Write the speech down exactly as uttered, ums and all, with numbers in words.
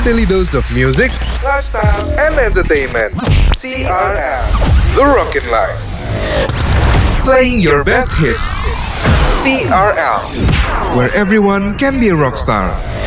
daily dose of music, lifestyle, and entertainment. T R L, The Rockin' Life. Playing your best hits. T R L, where everyone can be a rock star.